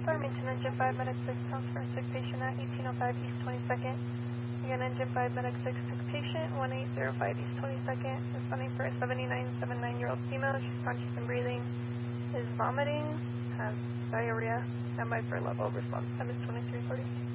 Farmington, Engine 5, Medic 6, transfer sick patient at 1805 East 22nd. Again, Engine 5, Medic 6, sick patient, 1805 East 22nd. Responding for a 79-year-old female. She's conscious and breathing, is vomiting, has diarrhea. Standby for level. Response time is 2340.